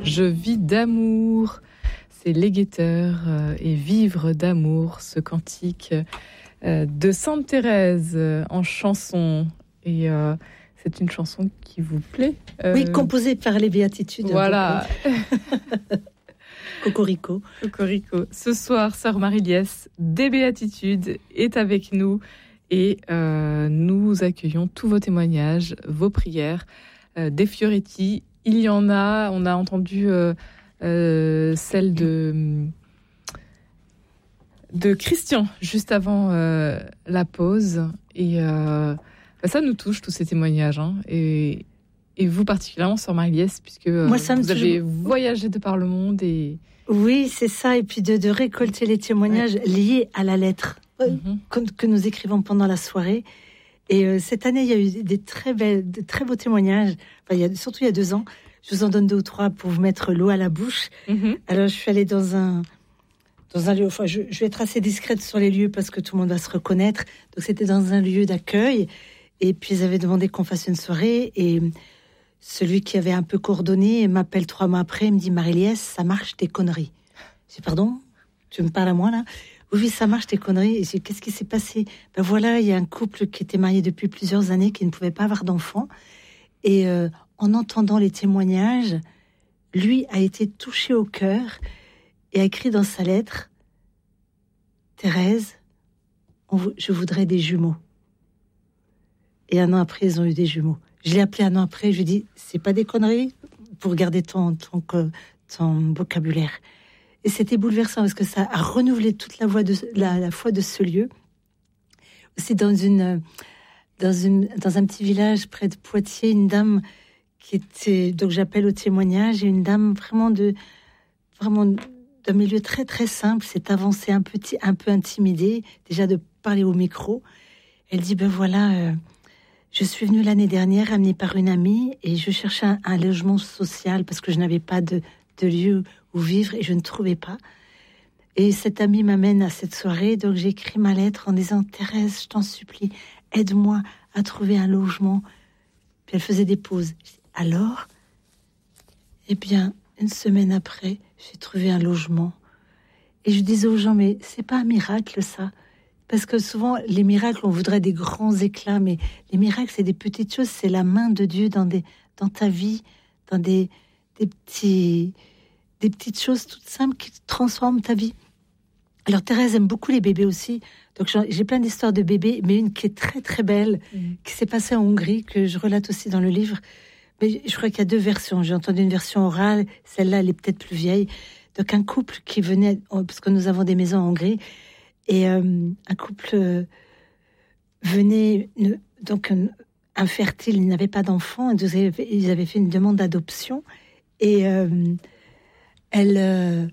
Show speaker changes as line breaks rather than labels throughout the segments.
Je vis d'amour. C'est Les Guetteurs et Vivre d'amour, ce cantique de Sainte Thérèse en chanson. Et c'est une chanson qui vous plaît
Oui, composée par les Béatitudes.
Voilà.
Cocorico.
Cocorico. Ce soir, Sœur Marie-Liesse des Béatitudes est avec nous et nous accueillons tous vos témoignages, vos prières, des Fioretti. Il y en a, on a entendu celle de Christian juste avant la pause et ça nous touche tous ces témoignages hein, et vous particulièrement Sœur Marie-Liesse puisque
moi,
vous avez voyagé de par le monde et
oui c'est ça et puis de récolter les témoignages liés à la lettre que nous écrivons pendant la soirée et cette année il y a eu des très beaux témoignages surtout il y a 2 ans. Je vous en donne 2 ou 3 pour vous mettre l'eau à la bouche. Alors, je suis allée dans un lieu... Enfin, je vais être assez discrète sur les lieux parce que tout le monde va se reconnaître. Donc, c'était dans un lieu d'accueil. Et puis, ils avaient demandé qu'on fasse une soirée. Et celui qui avait un peu coordonné m'appelle 3 mois après. Il me dit, Marie-Liesse, ça marche tes conneries. Je dis, pardon, tu me parles à moi, là? Oui, ça marche tes conneries. Et je dis, qu'est-ce qui s'est passé? Ben voilà, il y a un couple qui était marié depuis plusieurs années, qui ne pouvait pas avoir d'enfants. Et... en entendant les témoignages, lui a été touché au cœur et a écrit dans sa lettre « Thérèse, je voudrais des jumeaux. » Et 1 an après, ils ont eu des jumeaux. Je l'ai appelé 1 an après, je lui ai dit « C'est pas des conneries pour garder ton vocabulaire. » Et c'était bouleversant parce que ça a renouvelé toute la foi de ce lieu. Aussi dans un petit village près de Poitiers, une dame... qui était, donc j'appelle au témoignage, et une dame vraiment d'un milieu très très simple s'est avancée un peu intimidée déjà de parler au micro. Elle dit ben voilà, je suis venue l'année dernière amenée par une amie et je cherchais un logement social parce que je n'avais pas de lieu où vivre et je ne trouvais pas. Et cette amie m'amène à cette soirée, donc j'ai écrit ma lettre en disant Thérèse, je t'en supplie, aide-moi à trouver un logement. Puis elle faisait des pauses. Alors, eh bien, 1 semaine après, j'ai trouvé un logement. Et je disais aux gens, mais c'est pas un miracle, ça. Parce que souvent, les miracles, on voudrait des grands éclats, mais les miracles, c'est des petites choses, c'est la main de Dieu dans ta vie, dans des petites choses toutes simples qui transforment ta vie. Alors, Thérèse aime beaucoup les bébés aussi. Donc, j'ai plein d'histoires de bébés, mais une qui est très, très belle, qui s'est passée en Hongrie, que je relate aussi dans le livre. Mais je crois qu'il y a 2 versions. J'ai entendu une version orale, celle-là, elle est peut-être plus vieille. Donc, un couple qui venait, parce que nous avons des maisons en Hongrie, et un couple venait, donc infertile, il n'avait pas d'enfant, ils avaient fait une demande d'adoption, et elle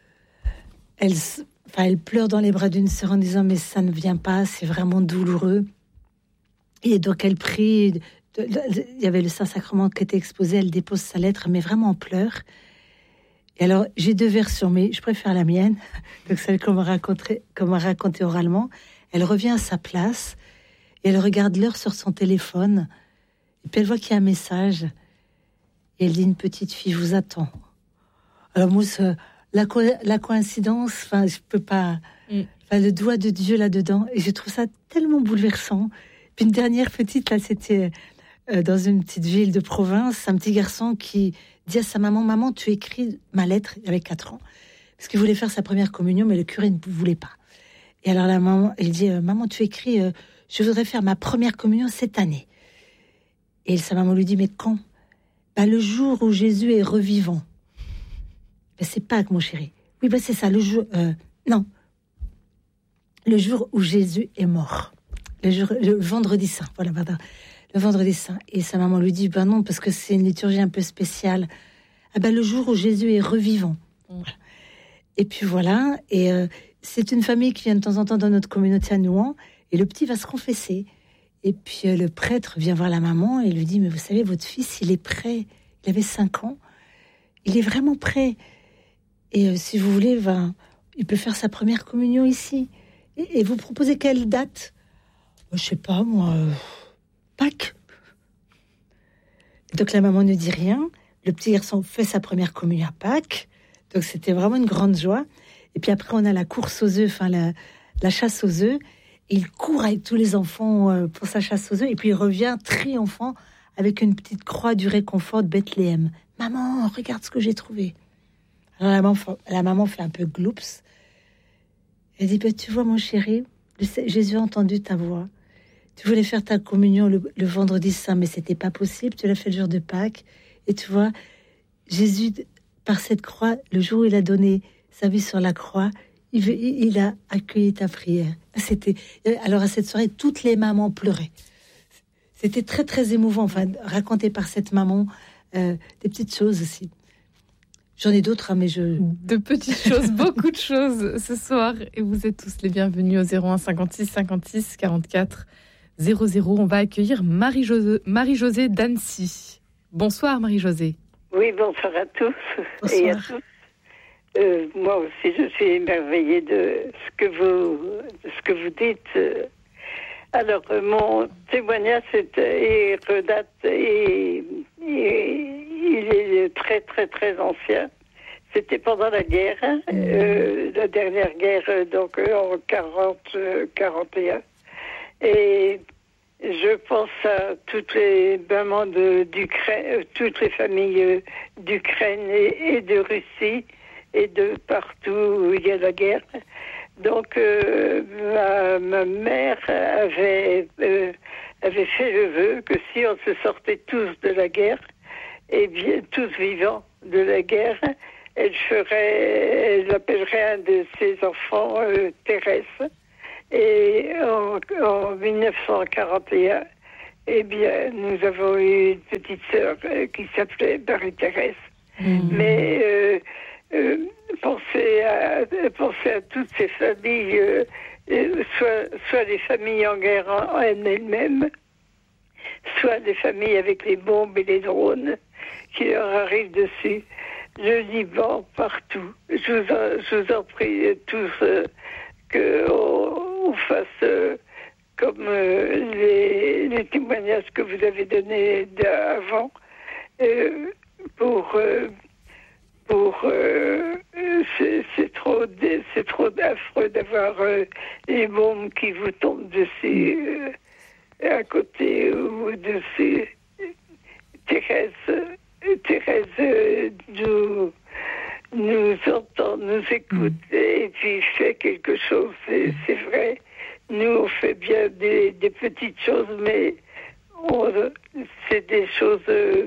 pleure dans les bras d'une sœur en disant « mais ça ne vient pas, c'est vraiment douloureux ». Et donc, elle prie... Il y avait le Saint-Sacrement qui était exposé, elle dépose sa lettre, mais vraiment en pleurs. Et alors, j'ai 2 versions, mais je préfère la mienne, donc celle qu'on m'a racontée oralement. Elle revient à sa place, et elle regarde l'heure sur son téléphone, et puis elle voit qu'il y a un message, et elle dit « une petite fille vous attend ». Alors moi, la coïncidence, enfin, je peux pas... le doigt de Dieu là-dedans, et je trouve ça tellement bouleversant. Puis une dernière petite, là, c'était... dans une petite ville de province, un petit garçon qui dit à sa maman « Maman, tu écris ma lettre », il avait 4 ans, parce qu'il voulait faire sa première communion, mais le curé ne voulait pas. Et alors la maman, elle dit « Maman, tu écris, je voudrais faire ma première communion cette année ». Et sa maman lui dit « Mais quand ?»« Le jour où Jésus est revivant. » C'est Pâques, mon chéri. Oui, c'est ça, le jour... non. Le jour où Jésus est mort. Le vendredi saint, voilà, pardon. Le vendredi saint. Et sa maman lui dit, non, parce que c'est une liturgie un peu spéciale. Le jour où Jésus est revivant. Voilà. Et puis voilà, et c'est une famille qui vient de temps en temps dans notre communauté à Nouan, et le petit va se confesser. Et puis le prêtre vient voir la maman et lui dit, mais vous savez, votre fils, il est prêt. Il avait 5 ans. Il est vraiment prêt. Et si vous voulez, il peut faire sa première communion ici. Et vous proposez quelle date ? Je sais pas, moi... Pâques. Donc la maman ne dit rien. le petit garçon fait sa première communion à Pâques. Donc, c'était vraiment une grande joie. Et puis après, on a la course aux œufs, la chasse aux œufs. Et il court avec tous les enfants pour sa chasse aux œufs. Et puis, il revient triomphant avec une petite croix du réconfort de Bethléem. « Maman, regarde ce que j'ai trouvé. » Alors, la maman fait un peu gloops. Elle dit, tu vois, mon chéri, Jésus a entendu ta voix. Tu voulais faire ta communion le vendredi saint, mais c'était pas possible. Tu l'as fait le jour de Pâques. Et tu vois, Jésus, par cette croix, le jour où il a donné sa vie sur la croix, il a accueilli ta prière. Alors à cette soirée, toutes les mamans pleuraient. C'était très très émouvant, raconté par cette maman, des petites choses aussi. J'en ai d'autres, mais
de petites choses, beaucoup de choses ce soir, et vous êtes tous les bienvenus au 01 56 56 44 00. On va accueillir Marie-Josée d'Annecy. Bonsoir Marie-Josée.
Oui, bonsoir à tous.
Bonsoir.
Et à tous. Moi aussi, je suis émerveillée de ce que vous dites. Alors, mon témoignage redate et il est très, très, très ancien. C'était pendant la guerre, la dernière guerre, donc en 40-41. Et je pense à toutes les mamans d'Ukraine, toutes les familles d'Ukraine et de Russie et de partout où il y a la guerre. Donc ma mère avait fait le vœu que si on se sortait tous de la guerre, et bien tous vivants de la guerre, elle appellerait un de ses enfants Thérèse. Et en 1941, eh bien, nous avons eu une petite sœur qui s'appelait Marie-Thérèse. Mais pensez à toutes ces familles, soit les familles en guerre en elles-mêmes, soit les familles avec les bombes et les drones qui leur arrivent dessus. Le Liban, partout. Je vous en prie tous qu'on fasse comme les témoignages que vous avez donnés avant c'est trop affreux d'avoir les bombes qui vous tombent dessus à côté ou dessus. Thérèse nous entend, nous écoute et puis fait quelque chose, c'est vrai. Nous on fait bien des petites choses, mais c'est des choses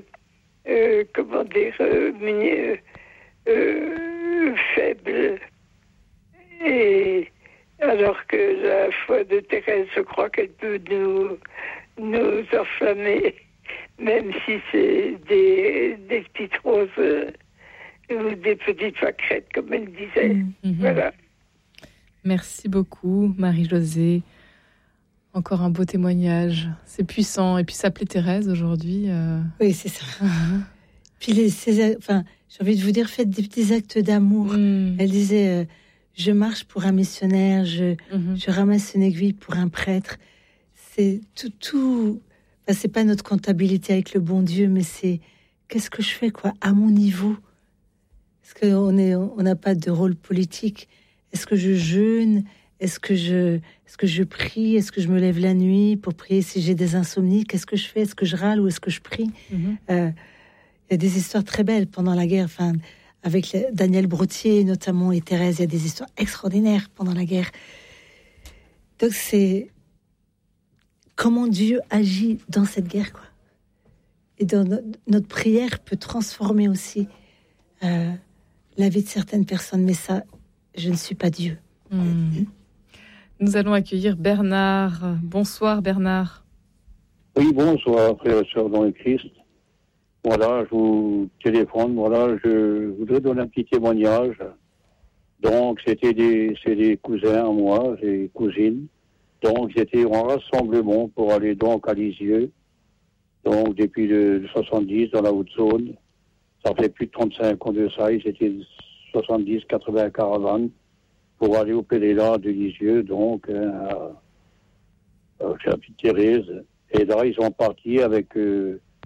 faibles. Et alors que la foi de Thérèse, je crois qu'elle peut nous enflammer, même si c'est des petites roses ou des petites pâquerettes, comme elle disait. Voilà.
Merci beaucoup, Marie-Josée. Encore un beau témoignage. C'est puissant. Et puis, s'appeler Thérèse aujourd'hui.
Oui, c'est ça. Puis, j'ai envie de vous dire, faites des petits actes d'amour. Elle disait, je marche pour un missionnaire, je ramasse une aiguille pour un prêtre. C'est tout. C'est pas notre comptabilité avec le bon Dieu, mais c'est qu'est-ce que je fais, quoi, à mon niveau. Est-ce qu'on n'a pas de rôle politique? Est-ce que je jeûne? Est-ce que je prie? Est-ce que je me lève la nuit pour prier si j'ai des insomnies? Qu'est-ce que je fais? Est-ce que je râle ou est-ce que je prie? Il y a des histoires très belles pendant la guerre, avec Daniel Brotier notamment et Thérèse. Il y a des histoires extraordinaires pendant la guerre. Donc c'est comment Dieu agit dans cette guerre, quoi. Et dans notre prière peut transformer aussi la vie de certaines personnes. Mais ça, je ne suis pas Dieu.
Nous allons accueillir Bernard. Bonsoir Bernard.
Oui, bonsoir frères et sœurs dans le Christ. Voilà, je vous téléphone. Voilà, je voudrais donner un petit témoignage. Donc, c'est des cousins à moi, des cousines. Donc, j'étais en rassemblement pour aller donc à Lisieux. Donc, depuis le 70 dans la Haute-Zone. Ça fait plus de 35 ans de ça. Ils étaient 70, 80 caravanes pour aller au Péléla de Lisieux, donc chez la petite Thérèse. Et là, ils sont partis avec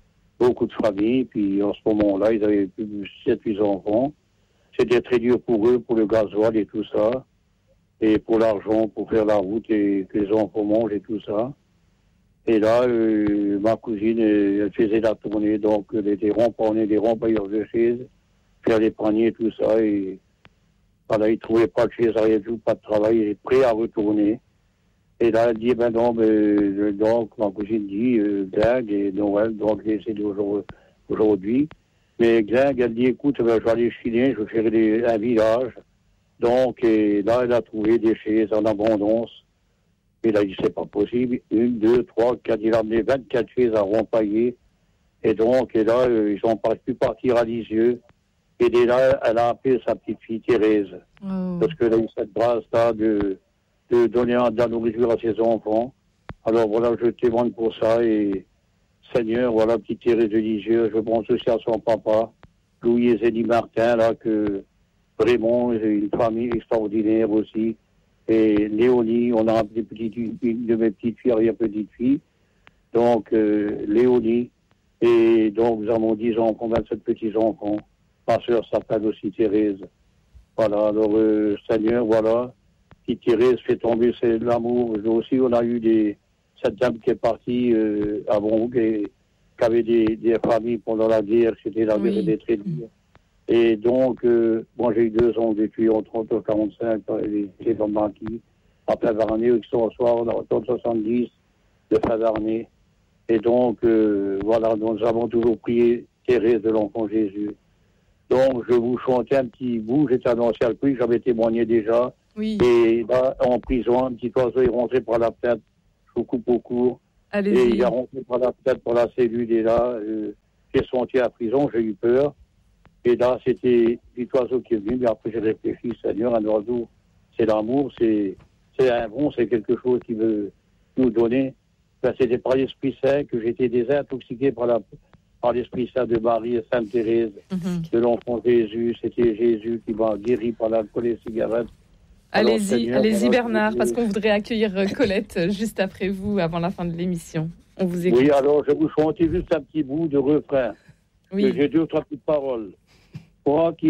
beaucoup de familles. Puis en ce moment-là, ils avaient plus de 7-8 enfants. C'était très dur pour eux, pour le gasoil et tout ça. Et pour l'argent, pour faire la route et que les enfants mangent et tout ça. Et là, ma cousine, elle faisait la tournée, donc des rempayeurs de chaises, faire les paniers et tout ça. Et voilà, ils ne trouvaient pas de chaise, rien du tout, pas de travail, il est prêt à retourner. Et là, elle dit, ben non, donc ma cousine dit, Gling et Noël, donc c'est aujourd'hui. Mais Gling, elle dit, écoute, ben, je vais aller chiner, je vais faire un village. Donc, et là, elle a trouvé des chaises en abondance. Et là, il dit, c'est pas possible. 1, 2, 3, 4, il a amené 24 chaises à rempailler. Et donc, et là, ils n'ont pas pu partir à Lisieux. Et dès là, elle a appelé sa petite fille Thérèse. Oh. Parce qu'elle a eu cette grâce-là de donner de la nourriture à ses enfants. Alors voilà, je témoigne pour ça. Et Seigneur, voilà, petite Thérèse de Lisieux, je pense aussi à son papa, Louis et Zélie Martin, là, que vraiment, j'ai une famille extraordinaire aussi. Et Léonie, on a appelé une de mes petites filles, arrière-petite-fille. Donc, Léonie. Et donc, nous avons 10 enfants, 27 petits-enfants. Ma sœur s'appelle aussi Thérèse. Voilà, alors, Seigneur, voilà. Petite Thérèse fait tomber l'amour. Nous aussi, on a eu cette dame qui est partie avant, qui avait des familles pendant la guerre. C'était la guerre des traits. Et donc, moi, j'ai eu 2 ans depuis en 30 et 45, j'ai dans le maquis, à Favarney, au soir, en 70, de Favarney. Et donc, voilà, nous avons toujours prié Thérèse de l'Enfant Jésus. Donc, je vous chantais un petit bout, j'étais à Nancy-Alpry, j'avais témoigné déjà.
Oui.
Et là, en prison, un petit oiseau est rentré par la fenêtre, je vous coupe au cours.
Allez-y.
Et il est rentré par la fenêtre, par la cellule, et là, j'ai senti à la prison, j'ai eu peur. Et là, c'était un petit oiseau qui est venu, mais après j'ai réfléchi, Seigneur, un oiseau, c'est l'amour, c'est un bon, c'est quelque chose qui veut nous donner. Ben, c'était par l'Esprit Saint que j'étais désintoxiqué par l'Esprit Saint de Marie et Sainte Thérèse, de l'Enfant Jésus. C'était Jésus qui m'a guéri par l'alcool et les cigarettes.
Allez-y Bernard, parce qu'on voudrait accueillir Colette juste après vous, avant la fin de l'émission. On vous écoute.
Oui, alors je vous chantais juste un petit bout de refrain. Oui. J'ai 2 ou 3 petites paroles. Moi qui